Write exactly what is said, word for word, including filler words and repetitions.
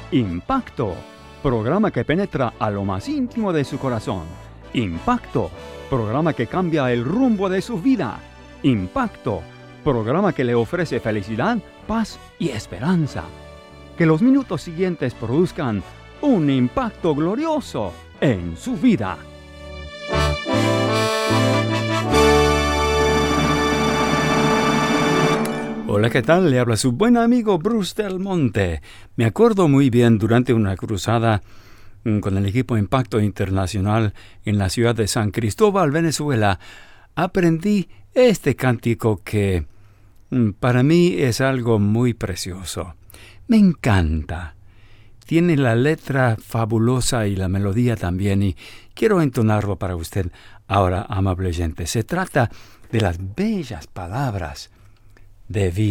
Impacto, programa que penetra a lo más íntimo de su corazón. Impacto, programa que cambia el rumbo de su vida. Impacto, programa que le ofrece felicidad, paz y esperanza. Que los minutos siguientes produzcan un impacto glorioso en su vida. Hola, ¿qué tal? Le habla su buen amigo Bruce Del Monte. Me acuerdo muy bien durante una cruzada mm, con el equipo Impacto Internacional en la ciudad de San Cristóbal, Venezuela, aprendí este cántico que mm, para mí es algo muy precioso. Me encanta. Tiene la letra fabulosa y la melodía también, y quiero entonarlo para usted ahora, amable oyente. Se trata de las bellas palabras de vida.